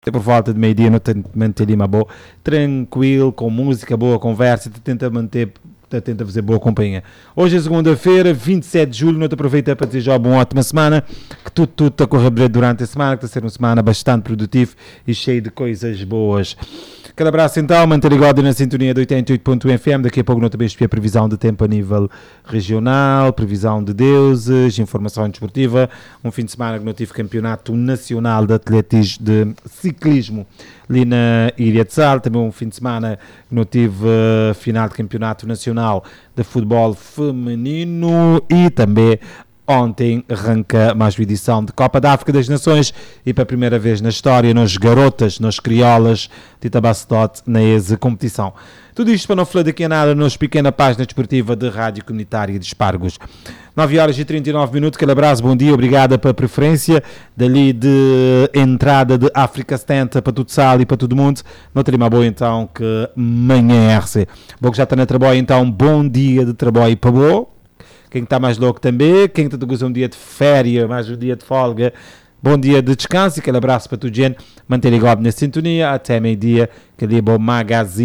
até por volta de meio-dia, não tenta manter uma boa, tranquilo, com música boa, conversa, tenta fazer boa companhia. Hoje é segunda-feira, 27 de julho, não te aproveita para desejar uma ótima semana, que tudo está a correr bem durante a semana, que está a ser uma semana bastante produtiva e cheia de coisas boas. Aquele abraço então, manter ligado na sintonia de 88.1 FM, daqui a pouco não também a previsão de tempo a nível regional, previsão de deuses, informação desportiva, um fim de semana que não tive campeonato nacional de atletismo, de ciclismo ali na Ilha de Sal, também um fim de semana que não tive final de campeonato nacional de futebol feminino e também ontem arranca mais uma edição de Copa da África das Nações e para a primeira vez na história nos garotas, nos criolas de Itabacedote na ESE competição. Tudo isto para não falar daqui a nada nos pequena página desportiva de Rádio Comunitária de Espargos. 9 horas e 39 minutos, aquele abraço, bom dia, obrigada pela preferência dali de entrada de África 70 para tudo Sal e para todo mundo. Não teria uma boa então que manhã é RC. Bom que já está na trabalho então, bom dia de trabalho para boa. Quem está mais louco também, quem está a gozar um dia de férias, mais um dia de folga, bom dia de descanso e aquele abraço para todo gente, manter ligado na sintonia, até meio-dia, que ali é bom magazine.